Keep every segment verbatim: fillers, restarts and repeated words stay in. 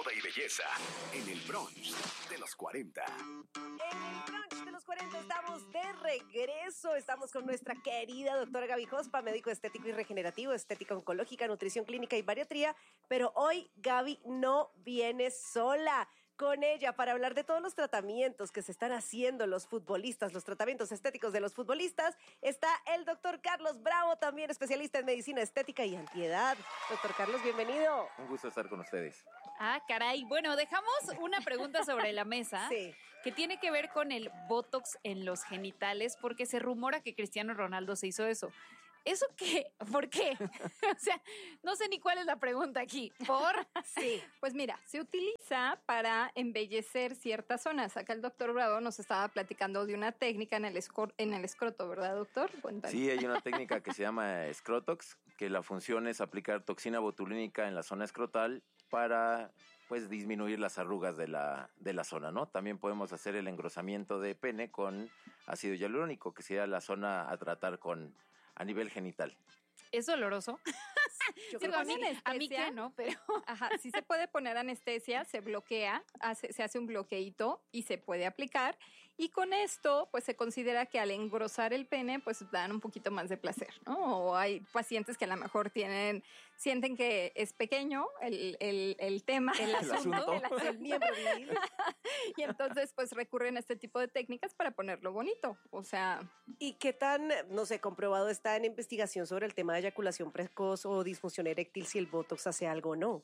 moda y belleza en el brunch de los cuarenta. En el brunch de los cuarenta estamos de regreso. Estamos con nuestra querida doctora Gaby Jospa, médico estético y regenerativo, estética oncológica, nutrición clínica y bariatría. Pero hoy Gaby no viene sola. Con ella para hablar de todos los tratamientos que se están haciendo los futbolistas, los tratamientos estéticos de los futbolistas, está el doctor Carlos Bravo, también especialista en medicina estética y antiedad. Doctor Carlos, bienvenido. Un gusto estar con ustedes. Ah, caray. Bueno, dejamos una pregunta sobre la mesa Sí. que tiene que ver con el Botox en los genitales, porque se rumora que Cristiano Ronaldo se hizo eso. ¿Eso qué? ¿Por qué? O sea, no sé ni cuál es la pregunta aquí. ¿Por? Sí, pues mira, se utiliza para embellecer ciertas zonas. Acá el doctor Bravo nos estaba platicando de una técnica en el, escor- en el escroto, ¿verdad, doctor? Cuéntanos. Sí, hay una técnica que se llama Scrotox, que la función es aplicar toxina botulínica en la zona escrotal para pues disminuir las arrugas de la, de la zona, ¿no? También podemos hacer el engrosamiento de pene con ácido hialurónico, que sería la zona a tratar con a nivel genital. ¿Es doloroso? Yo Digo, creo a mí, que a mí anestesia, que no, pero... Ajá, sí se puede poner anestesia, se bloquea, hace, se hace un bloqueíto y se puede aplicar. Y con esto, pues se considera que al engrosar el pene, pues dan un poquito más de placer, ¿no? O hay pacientes que a lo mejor tienen, sienten que es pequeño el, el, el tema, el asunto, asunto. el, asunto. El miembro viril. Y entonces, pues recurren a este tipo de técnicas para ponerlo bonito. O sea, ¿Y qué tan, no sé, comprobado está en investigación sobre el tema de eyaculación precoz o disfunción eréctil, si el Botox hace algo o no?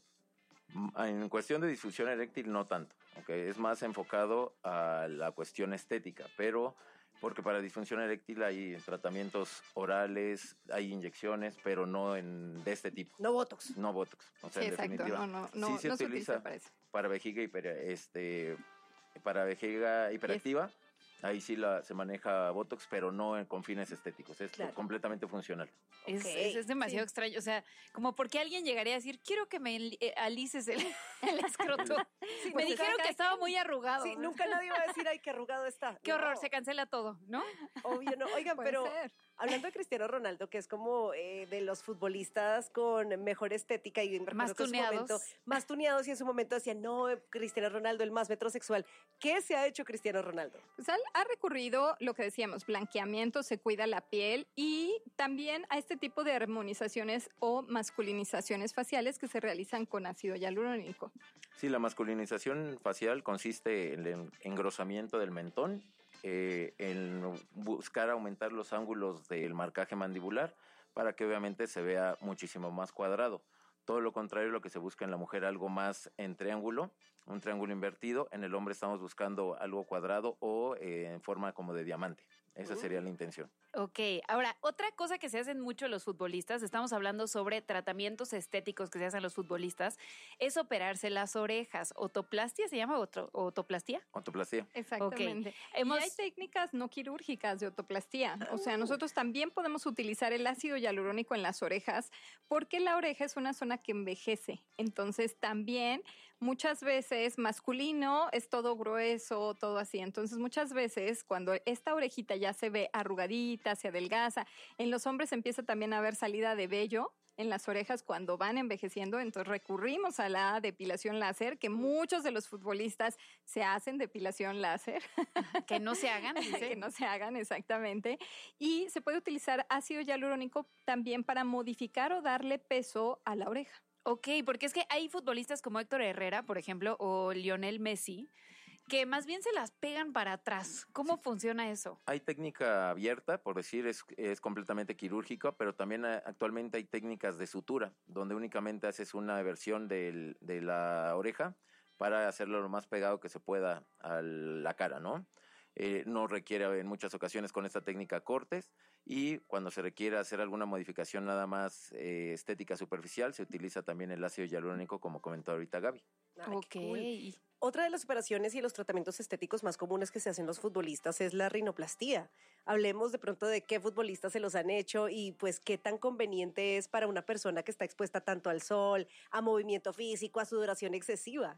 En cuestión de disfunción eréctil, no tanto, ¿okay? Es más enfocado a la cuestión estética, pero porque para disfunción eréctil hay tratamientos orales, hay inyecciones, pero no en, de este tipo. No Botox. No Botox. O sea, sí, en exacto. definitiva. No, no, no, sí se no se utiliza utiliza para eso. para vejiga hiper, este, para vejiga hiperactiva. Ahí sí la, se maneja Botox, pero no en, con fines estéticos. Es Claro. completamente funcional. Es, Ok. es, es demasiado Sí. extraño. O sea, como porque alguien llegaría a decir, quiero que me eh, alices el, el escroto. Sí, me pues, dijeron cada que estaba muy arrugado. Sí, nunca nadie va a decir, ay, qué arrugado está. Qué No, horror, se cancela todo, ¿no? obvio no. Oigan, Puede pero ser. hablando de Cristiano Ronaldo, que es como eh, de los futbolistas con mejor estética y me Más recuerdo que en su tuneados. momento, más tuneados y en su momento decían, no, eh, Cristiano Ronaldo, el más metrosexual. ¿Qué se ha hecho Cristiano Ronaldo? Pues él ha recurrido, lo que decíamos, blanqueamiento, se cuida la piel y también a este tipo de armonizaciones o masculinizaciones faciales que se realizan con ácido hialurónico. Sí, la masculinización facial consiste en el engrosamiento del mentón, eh, en buscar aumentar los ángulos del marcaje mandibular para que obviamente se vea muchísimo más cuadrado. Todo lo contrario, lo que se busca en la mujer, algo más en triángulo, un triángulo invertido. En el hombre estamos buscando algo cuadrado o eh, en forma como de diamante. Esa sería la intención. Ok, ahora, otra cosa que se hacen mucho los futbolistas, estamos hablando sobre tratamientos estéticos que se hacen los futbolistas, es operarse las orejas. ¿Otoplastia se llama? Otro, ¿Otoplastia? Autoplastía. Exactamente. Ok. Hemos- Y hay técnicas no quirúrgicas de otoplastía. O sea, nosotros también podemos utilizar el ácido hialurónico en las orejas porque la oreja es una zona que envejece. Entonces también muchas veces masculino es todo grueso, todo así. Entonces muchas veces cuando esta orejita ya se ve arrugadita, se adelgaza, en los hombres empieza también a haber salida de vello en las orejas cuando van envejeciendo, entonces recurrimos a la depilación láser, que muchos de los futbolistas se hacen depilación láser. Que no se hagan, dice. que no se hagan exactamente. Y se puede utilizar ácido hialurónico también para modificar o darle peso a la oreja. Ok, porque es que hay futbolistas como Héctor Herrera, por ejemplo, o Lionel Messi, que más bien se las pegan para atrás. ¿Cómo funciona eso? Hay técnica abierta, por decir, es, es completamente quirúrgica, pero también eh, actualmente hay técnicas de sutura, donde únicamente haces una versión del, de la oreja para hacerlo lo más pegado que se pueda a la cara, ¿no? Eh, no requiere en muchas ocasiones con esta técnica cortes y cuando se requiere hacer alguna modificación nada más eh, estética superficial se utiliza también el ácido hialurónico como comentó ahorita Gaby. Ay, Ok. qué cool. Otra de las operaciones y los tratamientos estéticos más comunes que se hacen los futbolistas es la rinoplastía. Hablemos de pronto de qué futbolistas se los han hecho y pues qué tan conveniente es para una persona que está expuesta tanto al sol, a movimiento físico, a sudoración excesiva.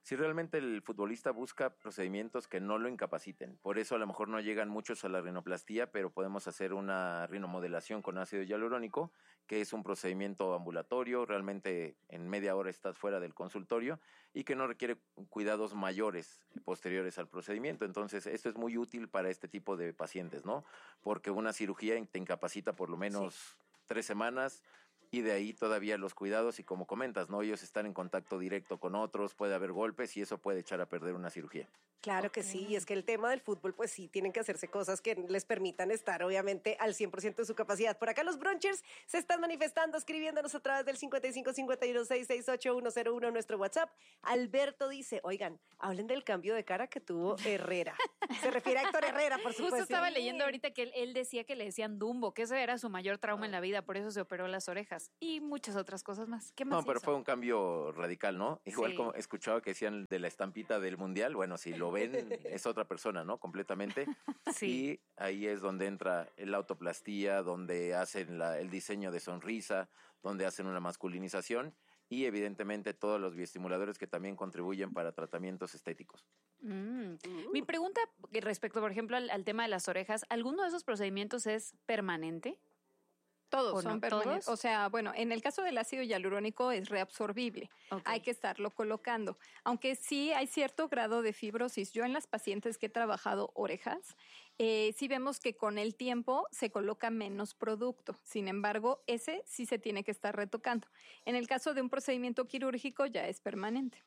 Si realmente el futbolista busca procedimientos que no lo incapaciten, por eso a lo mejor no llegan muchos a la rinoplastía, pero podemos hacer una rinomodelación con ácido hialurónico, que es un procedimiento ambulatorio, realmente en media hora estás fuera del consultorio y que no requiere cuidados mayores posteriores al procedimiento. Entonces, esto es muy útil para este tipo de pacientes, ¿no? Porque una cirugía te incapacita por lo menos sí. tres semanas, y de ahí todavía los cuidados y como comentas, ¿no? Ellos están en contacto directo con otros, puede haber golpes y eso puede echar a perder una cirugía. Claro okay. que sí, y es que el tema del fútbol, pues sí, tienen que hacerse cosas que les permitan estar obviamente al cien por ciento de su capacidad. Por acá los brunchers se están manifestando, escribiéndonos a través del cincuenta y cinco cincuenta y uno seis seis ocho uno cero uno nuestro WhatsApp. Alberto dice, oigan, hablen del cambio de cara que tuvo Herrera. Se refiere a Héctor Herrera, por supuesto. Justo estaba leyendo ahorita que él, él decía que le decían Dumbo, que ese era su mayor trauma en la vida, por eso se operó las orejas. Y muchas otras cosas más. ¿Qué más No, pero hizo? fue un cambio radical, ¿no? Igual Sí. como escuchaba que decían de la estampita del Mundial, bueno, si lo ven, es otra persona, ¿no? Completamente. Sí. Y ahí es donde entra la autoplastía, donde hacen la, el diseño de sonrisa, donde hacen una masculinización y evidentemente todos los bioestimuladores que también contribuyen para tratamientos estéticos. Mm. Mi pregunta respecto, por ejemplo, al, al tema de las orejas, ¿alguno de esos procedimientos es permanente? Todos ¿O son no? permanentes. ¿Todos? O sea, bueno, en el caso del ácido hialurónico es reabsorbible. Okay. Hay que estarlo colocando. Aunque sí hay cierto grado de fibrosis. Yo en las pacientes que he trabajado orejas, eh, sí vemos que con el tiempo se coloca menos producto. Sin embargo, ese sí se tiene que estar retocando. En el caso de un procedimiento quirúrgico ya es permanente.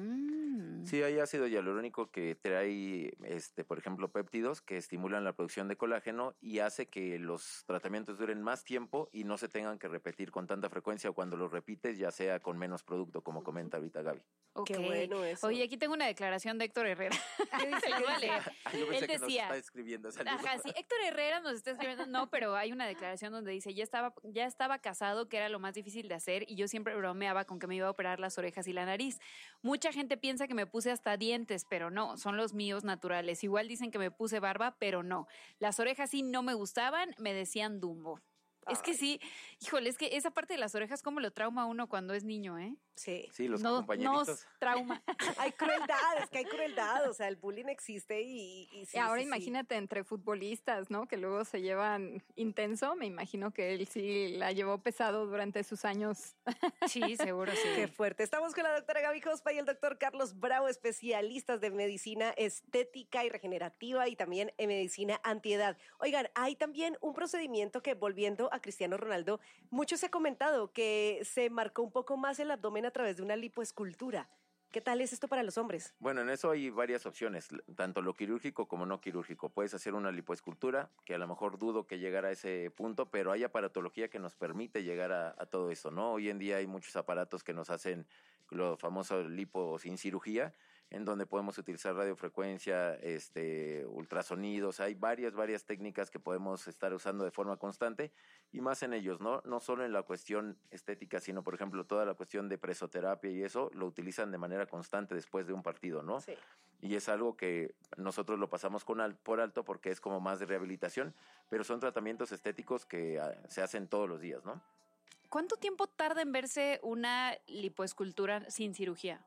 Mm. Sí, hay ácido hialurónico que trae, este, por ejemplo, péptidos que estimulan la producción de colágeno y hace que los tratamientos duren más tiempo y no se tengan que repetir con tanta frecuencia o cuando los repites ya sea con menos producto, como comenta ahorita Gaby. Okay. Qué bueno eso. Oye, aquí tengo una declaración de Héctor Herrera. ¿Qué dice? Se las voy a leer. Ay, yo pensé Él que nos decía, está escribiendo. Saludos. ajá, sí, Héctor Herrera nos está escribiendo, no, pero hay una declaración donde dice, ya estaba, ya estaba casado, que era lo más difícil de hacer, y yo siempre bromeaba con que me iba a operar las orejas y la nariz. Mucha gente piensa que me puse hasta dientes, pero no, son los míos naturales. Igual dicen que me puse barba, pero no. Las orejas sí no me gustaban, me decían Dumbo. Es que sí, híjole, es que esa parte de las orejas, ¿cómo lo trauma uno cuando es niño, eh? Sí. Sí, los No, compañeritos. nos trauma. Hay crueldad, es que hay crueldad, o sea, el bullying existe y, y sí, Y ahora sí, sí. imagínate entre futbolistas, ¿no? Que luego se llevan intenso. Me imagino que él sí la llevó pesado durante sus años. Sí, seguro sí. Qué fuerte. Estamos con la doctora Gaby Jospa y el doctor Carlos Bravo, especialistas de medicina estética y regenerativa y también en medicina antiedad. Oigan, hay también un procedimiento que, volviendo a Cristiano Ronaldo, mucho se ha comentado que se marcó un poco más el abdomen a través de una lipoescultura. ¿Qué tal es esto para los hombres? Bueno, en eso hay varias opciones, tanto lo quirúrgico como no quirúrgico. Puedes hacer una lipoescultura, que a lo mejor dudo que llegara a ese punto, pero hay aparatología que nos permite llegar a, a todo eso, ¿no? Hoy en día hay muchos aparatos que nos hacen lo famoso lipo sin cirugía, en donde podemos utilizar radiofrecuencia, este, ultrasonidos. Hay varias, varias técnicas que podemos estar usando de forma constante y más en ellos, ¿no? No solo en la cuestión estética, sino, por ejemplo, toda la cuestión de presoterapia y eso lo utilizan de manera constante después de un partido, ¿no? Sí. Y es algo que nosotros lo pasamos con al, por alto porque es como más de rehabilitación, pero son tratamientos estéticos que uh, se hacen todos los días, ¿no? ¿Cuánto tiempo tarda en verse una lipoescultura sin cirugía?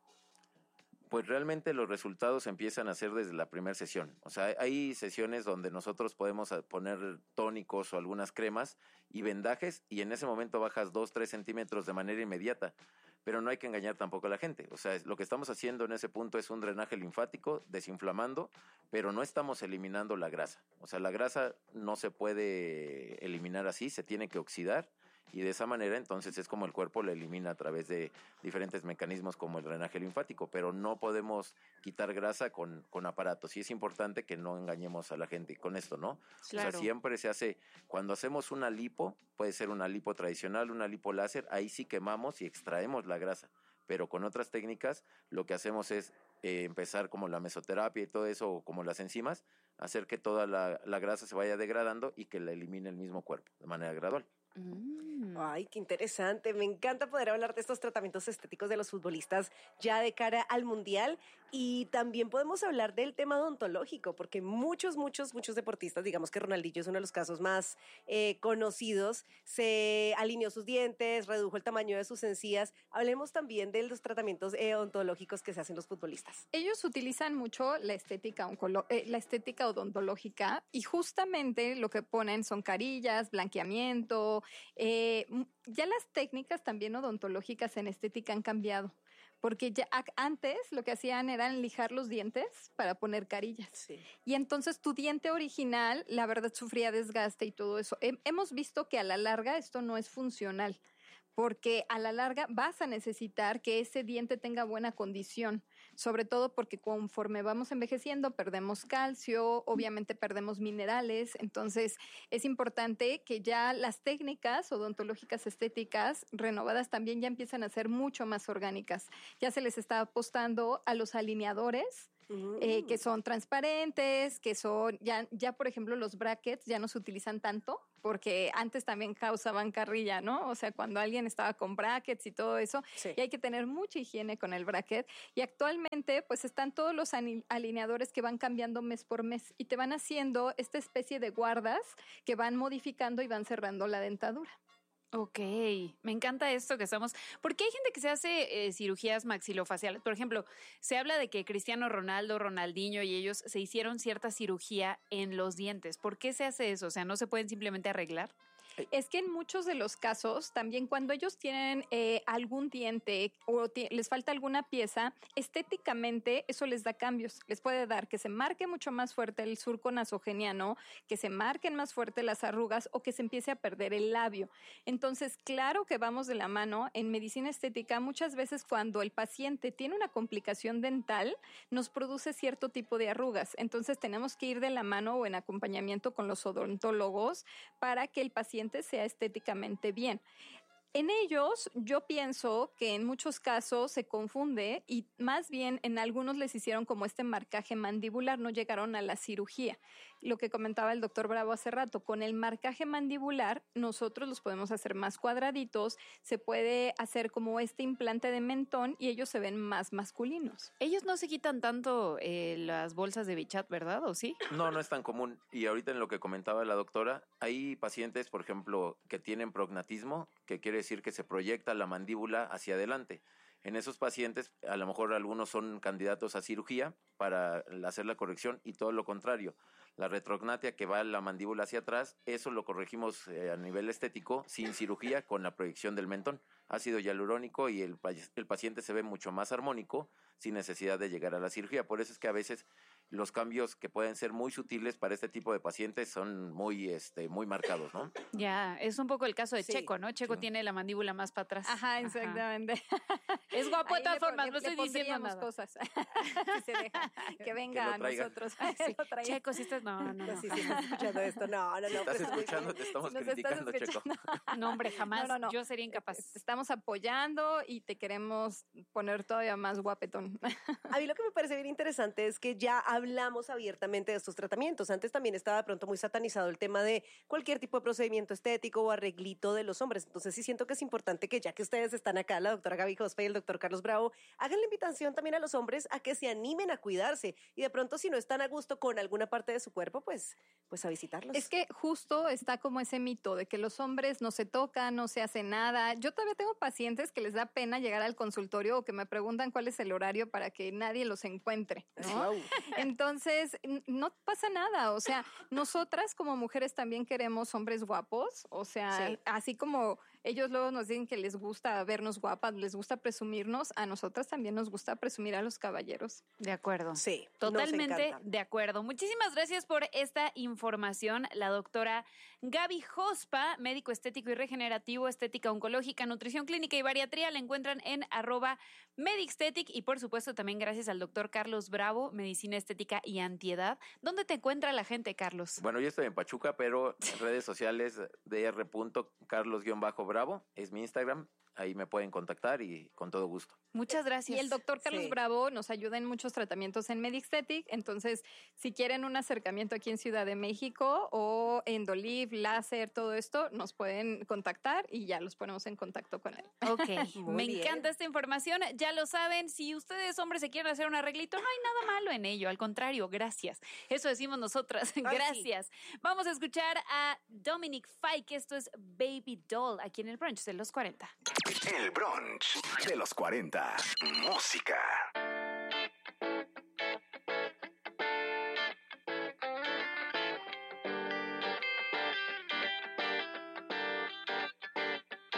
Pues realmente los resultados empiezan a hacer desde la primera sesión. O sea, hay sesiones donde nosotros podemos poner tónicos o algunas cremas y vendajes y en ese momento bajas dos, tres centímetros de manera inmediata. Pero no hay que engañar tampoco a la gente. O sea, lo que estamos haciendo en ese punto es un drenaje linfático, desinflamando, pero no estamos eliminando la grasa. O sea, la grasa no se puede eliminar así, se tiene que oxidar. Y de esa manera, entonces, es como el cuerpo la elimina a través de diferentes mecanismos como el drenaje linfático, pero no podemos quitar grasa con, con aparatos. Y es importante que no engañemos a la gente con esto, ¿no? Claro. O sea, siempre se hace, cuando hacemos una lipo, puede ser una lipo tradicional, una lipo láser, ahí sí quemamos y extraemos la grasa. Pero con otras técnicas, lo que hacemos es eh, empezar como la mesoterapia y todo eso, o como las enzimas, hacer que toda la, la grasa se vaya degradando y que la elimine el mismo cuerpo de manera gradual. Mm. Ay, qué interesante. Me encanta poder hablar de estos tratamientos estéticos de los futbolistas ya de cara al Mundial. Y también podemos hablar del tema odontológico, porque muchos, muchos, muchos deportistas, digamos que Ronaldinho es uno de los casos más eh, conocidos, se alineó sus dientes, redujo el tamaño de sus encías. Hablemos también de los tratamientos eh, odontológicos que se hacen los futbolistas. Ellos utilizan mucho la estética, oncolo- eh, la estética odontológica y justamente lo que ponen son carillas, blanqueamiento. Eh, m- ya las técnicas también odontológicas en estética han cambiado, porque ya ac- antes lo que hacían eran lijar los dientes para poner carillas. Sí. Y entonces tu diente original, la verdad, sufría desgaste y todo eso. Hem- hemos visto que a la larga esto no es funcional, porque a la larga vas a necesitar que ese diente tenga buena condición, sobre todo porque conforme vamos envejeciendo perdemos calcio, obviamente perdemos minerales, entonces es importante que ya las técnicas odontológicas estéticas renovadas también ya empiezan a ser mucho más orgánicas. Ya se les está apostando a los alineadores, eh, que son transparentes, que son, ya, ya por ejemplo los brackets ya no se utilizan tanto, porque antes también causaban carrilla, ¿no? O sea, cuando alguien estaba con brackets y todo eso, Sí. y hay que tener mucha higiene con el bracket. Y actualmente, pues están todos los ani- alineadores que van cambiando mes por mes y te van haciendo esta especie de guardas que van modificando y van cerrando la dentadura. Ok, me encanta esto que estamos, porque hay gente que se hace eh, cirugías maxilofaciales. Por ejemplo, se habla de que Cristiano Ronaldo, Ronaldinho y ellos se hicieron cierta cirugía en los dientes. ¿Por qué se hace eso? O sea, ¿no se pueden simplemente arreglar? Es que en muchos de los casos, también cuando ellos tienen eh, algún diente o ti- les falta alguna pieza, estéticamente eso les da cambios. Les puede dar que se marque mucho más fuerte el surco nasogeniano, que se marquen más fuerte las arrugas o que se empiece a perder el labio. Entonces, claro que vamos de la mano. En medicina estética, muchas veces cuando el paciente tiene una complicación dental, nos produce cierto tipo de arrugas. Entonces, tenemos que ir de la mano o en acompañamiento con los odontólogos para que el paciente sea estéticamente bien. En ellos, yo pienso que en muchos casos se confunde y más bien en algunos les hicieron como este marcaje mandibular, no llegaron a la cirugía. Lo que comentaba el doctor Bravo hace rato, con el marcaje mandibular nosotros los podemos hacer más cuadraditos, se puede hacer como este implante de mentón y ellos se ven más masculinos. Ellos no se quitan tanto eh, las bolsas de Bichat, ¿verdad? ¿O sí? No, no es tan común. Y ahorita en lo que comentaba la doctora, hay pacientes, por ejemplo, que tienen prognatismo, que quiere decir que se proyecta la mandíbula hacia adelante. En esos pacientes, a lo mejor algunos son candidatos a cirugía para hacer la corrección y todo lo contrario. La retrognatia, que va la mandíbula hacia atrás, eso lo corregimos eh, a nivel estético sin cirugía con la proyección del mentón. Ácido hialurónico y el, el paciente se ve mucho más armónico sin necesidad de llegar a la cirugía. Por eso es que a veces los cambios que pueden ser muy sutiles para este tipo de pacientes son muy, este, muy marcados, ¿no? Ya, es un poco el caso de Sí. Checo, ¿no? Checo Sí. tiene la mandíbula más para atrás. Ajá, exactamente. Es guapo de Ahí todas le pon- formas, le- no estoy le diciendo pondríamos nada. cosas. Si se deja, que venga lo a traiga. nosotros. Sí. Lo traiga. Checo, si estás... No, no, no. No, sí, sí, estás escuchando esto. No, no, no. Si estás pues, muy escuchando, bien. te estamos Si nos estás criticando, Checo. escuchando. No, hombre, jamás. No, no, no. Yo sería incapaz. Te estamos apoyando y te queremos poner todavía más guapetón. A mí lo que me parece bien interesante es que ya hablamos abiertamente de estos tratamientos. Antes también estaba de pronto muy satanizado el tema de cualquier tipo de procedimiento estético o arreglito de los hombres. Entonces sí siento que es importante que ya que ustedes están acá, la doctora Gaby Jospa y el doctor Carlos Bravo, hagan la invitación también a los hombres a que se animen a cuidarse. Y de pronto si no están a gusto con alguna parte de su cuerpo, pues, pues a visitarlos. Es que justo está como ese mito de que los hombres no se tocan, no se hace nada. Yo todavía tengo pacientes que les da pena llegar al consultorio o que me preguntan cuál es el horario para que nadie los encuentre, ¿no? Guau. Entonces, n- no pasa nada. O sea, nosotras como mujeres también queremos hombres guapos. O sea, Sí. así como ellos luego nos dicen que les gusta vernos guapas, les gusta presumirnos, a nosotras también nos gusta presumir a los caballeros. De acuerdo. Sí, Totalmente nos encanta. de acuerdo. Muchísimas gracias por esta información. La doctora Gaby Jospa, médico estético y regenerativo, estética oncológica, nutrición clínica y bariatría, la encuentran en arroba medixtetic y por supuesto también gracias al doctor Carlos Bravo, medicina estética y antiedad. ¿Dónde te encuentra la gente, Carlos? Bueno, yo estoy en Pachuca, pero en redes sociales dr.carlos-bravo es mi Instagram ahí me pueden contactar y con todo gusto. Muchas gracias. Y el doctor Carlos Sí. Bravo nos ayuda en muchos tratamientos en Medixtetic. Entonces, si quieren un acercamiento aquí en Ciudad de México o Endoliv, láser, todo esto, nos pueden contactar y ya los ponemos en contacto con él. Ok, Muy me bien. encanta esta información. Ya lo saben, si ustedes hombres se quieren hacer un arreglito, no hay nada malo en ello. Al contrario, gracias. Eso decimos nosotras. sí. Gracias. Vamos a escuchar a Dominic Fike. Esto es Baby Doll, aquí en el brunch de los cuarenta. El brunch de los cuarenta. Música.